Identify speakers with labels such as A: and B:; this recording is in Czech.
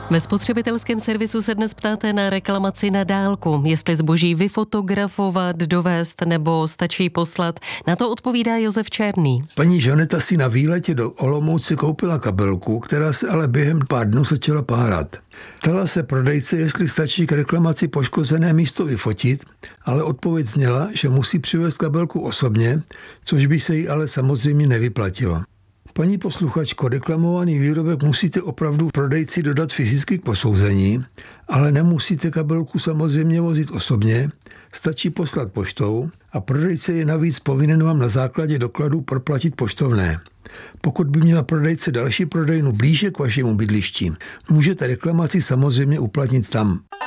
A: Ve spotřebitelském servisu se dnes ptáte na reklamaci na dálku, jestli zboží vyfotografovat, dovést nebo stačí poslat. Na to odpovídá Josef Černý.
B: Paní Žaneta si na výletě do Olomouce koupila kabelku, která se ale během pár dnů začala párat. Ptala se prodejce, jestli stačí k reklamaci poškozené místo vyfotit, ale odpověď zněla, že musí přivést kabelku osobně, což by se jí ale samozřejmě nevyplatilo. Paní posluchačko, reklamovaný výrobek musíte opravdu prodejci dodat fyzicky k posouzení, ale nemusíte kabelku samozřejmě vozit osobně, stačí poslat poštou a prodejce je navíc povinen vám na základě dokladů proplatit poštovné. Pokud by měla prodejce další prodejnu blíže k vašemu bydlišti, můžete reklamaci samozřejmě uplatnit tam.